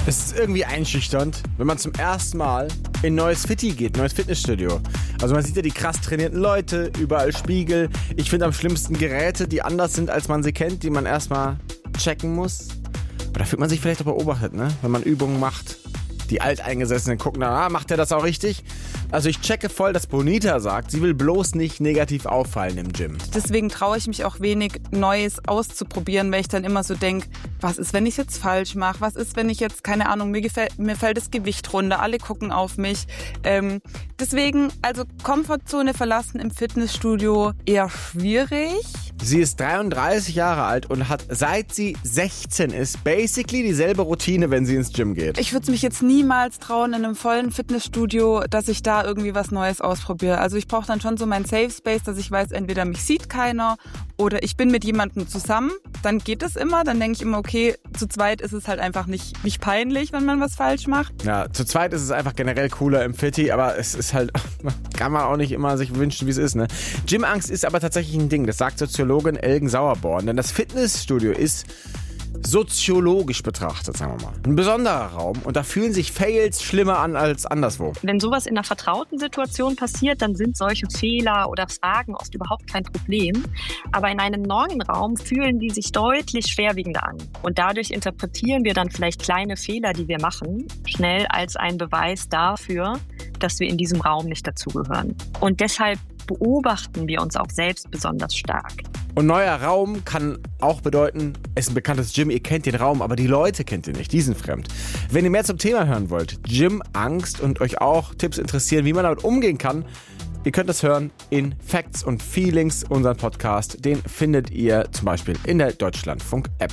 Es ist irgendwie einschüchternd, wenn man zum ersten Mal in ein neues Fitti geht, ein neues Fitnessstudio. Also man sieht ja die krass trainierten Leute, überall Spiegel. Ich finde am schlimmsten Geräte, die anders sind, als man sie kennt, die man erstmal checken muss. Aber da fühlt man sich vielleicht auch beobachtet, ne? Wenn man Übungen macht. Die Alteingesessenen gucken dann, macht der das auch richtig? Also ich checke voll, dass Bonita sagt, sie will bloß nicht negativ auffallen im Gym. Deswegen traue ich mich auch wenig, Neues auszuprobieren, weil ich dann immer so denke, was ist, wenn ich es jetzt falsch mache? Was ist, wenn ich jetzt, keine Ahnung, mir fällt das Gewicht runter, alle gucken auf mich. Deswegen, also Komfortzone verlassen im Fitnessstudio eher schwierig. Sie ist 33 Jahre alt und hat, seit sie 16 ist, basically dieselbe Routine, wenn sie ins Gym geht. Ich würde mich jetzt niemals trauen in einem vollen Fitnessstudio, dass ich da irgendwie was Neues ausprobiere. Also ich brauche dann schon so meinen Safe Space, dass ich weiß, entweder mich sieht keiner oder ich bin mit jemandem zusammen. Dann geht es immer. Dann denke ich immer, okay, zu zweit ist es halt einfach nicht peinlich, wenn man was falsch macht. Ja, zu zweit ist es einfach generell cooler im Fitti, aber es ist halt, kann man auch nicht immer sich wünschen, wie es ist, ne? Gymangst ist aber tatsächlich ein Ding, das sagt Soziologin Elgen Sauerborn, denn das Fitnessstudio ist soziologisch betrachtet, sagen wir mal, ein besonderer Raum und da fühlen sich Fails schlimmer an als anderswo. Wenn sowas in einer vertrauten Situation passiert, dann sind solche Fehler oder Fragen oft überhaupt kein Problem. Aber in einem neuen Raum fühlen die sich deutlich schwerwiegender an. Und dadurch interpretieren wir dann vielleicht kleine Fehler, die wir machen, schnell als einen Beweis dafür, dass wir in diesem Raum nicht dazugehören. Und deshalb beobachten wir uns auch selbst besonders stark. Und neuer Raum kann auch bedeuten, es ist ein bekanntes Gym, ihr kennt den Raum, aber die Leute kennt ihr nicht, die sind fremd. Wenn ihr mehr zum Thema hören wollt, Gymangst und euch auch Tipps interessieren, wie man damit umgehen kann, ihr könnt das hören in Facts und Feelings, unseren Podcast. Den findet ihr zum Beispiel in der Deutschlandfunk-App.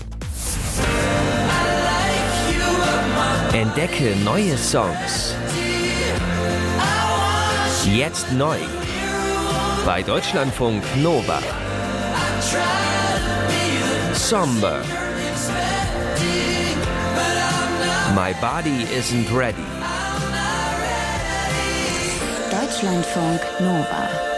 Entdecke neue Songs. Jetzt neu. Bei Deutschlandfunk Nova. Somber. My Body Isn't Ready. Deutschlandfunk Nova.